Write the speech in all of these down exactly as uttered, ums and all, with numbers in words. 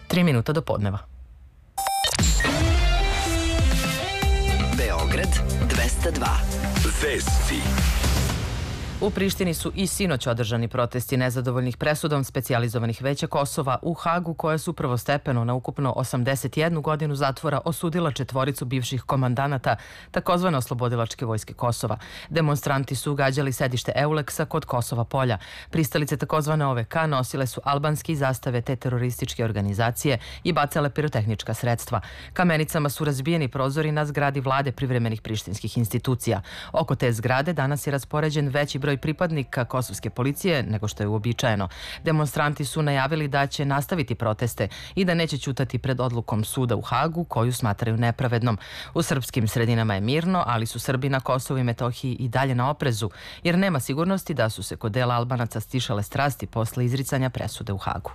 Tri minuta do podneva. Beograd dvesta dva. Vesti. U Prištini su i sinoć održani protesti nezadovoljnih presudom specijalizovanih veća Kosova u Hagu, koja su prvostepeno na ukupno osamdeset jednu godinu zatvora osudila četvoricu bivših komandanata takozvane oslobodilačke vojske Kosova. Demonstranti su gađali sedište Euleksa kod Kosova polja. Pristalice takozvane O V K nosile su albanske zastave te terorističke organizacije i bacale pirotehnička sredstva. Kamenicama su razbijeni prozori na zgradi vlade privremenih prištinskih institucija. Oko te zgrade danas je raspoređen veći broj pripadnika kosovske policije nego što je uobičajeno. Demonstranti su najavili da će nastaviti proteste i da neće ćutati pred odlukom suda u Hagu, koju smatraju nepravednom. U srpskim sredinama je mirno, ali su Srbi na Kosovu i Metohiji i dalje na oprezu, jer nema sigurnosti da su se kod dela Albanaca stišale strasti posle izricanja presude u Hagu.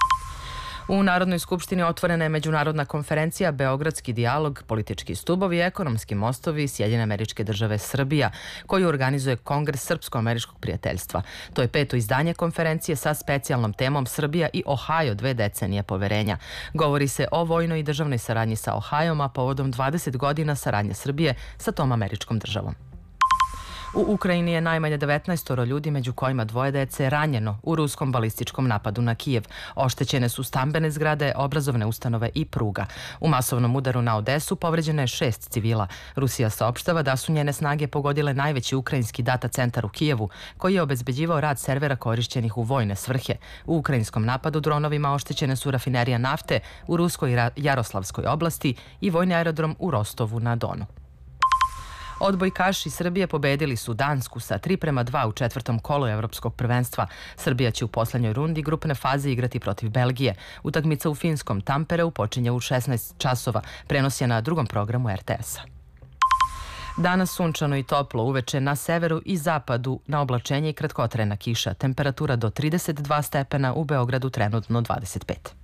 U Narodnoj skupštini otvorena je međunarodna konferencija Beogradski dijalog, politički stubovi i ekonomski mostovi Sjedinjene Američke Države Srbija, koju organizuje Kongres Srpsko-američkog prijateljstva. To je peto izdanje konferencije sa specijalnom temom Srbija i Ohio dve decenije poverenja. Govori se o vojnoj i državnoj saradnji sa Ohajom, a povodom dvadeset godina saradnje Srbije sa tom američkom državom. U Ukrajini je najmanje devetnaestoro ljudi, među kojima dvoje dece, ranjeno u ruskom balističkom napadu na Kijev. Oštećene su stambene zgrade, obrazovne ustanove i pruga. U masovnom udaru na Odesu povređeno je šest civila. Rusija saopštava da su njene snage pogodile najveći ukrajinski data centar u Kijevu, koji je obezbeđivao rad servera korišćenih u vojne svrhe. U ukrajinskom napadu dronovima oštećene su rafinerija nafte u ruskoj Jaroslavskoj oblasti i vojni aerodrom u Rostovu na Donu. Odbojkaši Srbije pobedili su Dansku sa tri prema dva u četvrtom kolu evropskog prvenstva. Srbija će u poslednjoj rundi grupne faze igrati protiv Belgije. Utakmica u finskom Tampereu počinje u šesnaest časova. Prenos je na drugom programu R T S-a. Danas sunčano i toplo, uveče na severu i zapadu na oblačenje i kratkotrajna kiša. Temperatura do trideset dva stepena, u Beogradu trenutno dvadeset pet.